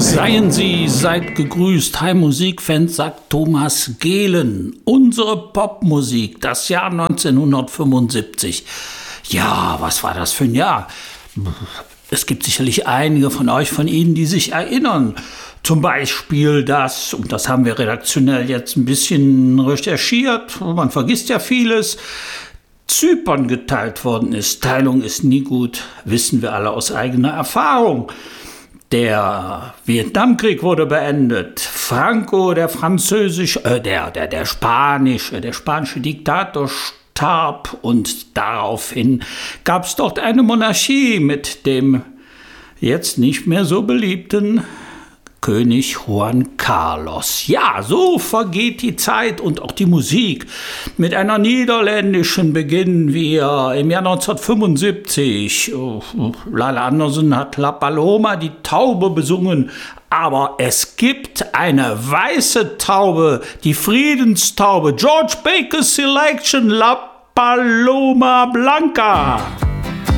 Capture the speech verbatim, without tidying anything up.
Seien Sie, seid gegrüßt, hi Musikfans, sagt Thomas Gehlen. Unsere Popmusik, das Jahr neunzehnhundertfünfundsiebzig. Ja, was war das für ein Jahr? Es gibt sicherlich einige von euch, von Ihnen, die sich erinnern. Zum Beispiel das, und das haben wir redaktionell jetzt ein bisschen recherchiert, man vergisst ja vieles, Zypern geteilt worden ist. Teilung ist nie gut, wissen wir alle aus eigener Erfahrung. Der Vietnamkrieg wurde beendet. Franco, der französische, äh, der, der, der spanische, der spanische Diktator starb und daraufhin gab es dort eine Monarchie mit dem jetzt nicht mehr so beliebten König Juan Carlos. Ja, so vergeht die Zeit und auch die Musik. Mit einer niederländischen beginnen wir im Jahr neunzehnhundertfünfundsiebzig. Lala Anderson hat La Paloma, die Taube, besungen. Aber es gibt eine weiße Taube, die Friedenstaube. George Baker's Selection, La Paloma Blanca.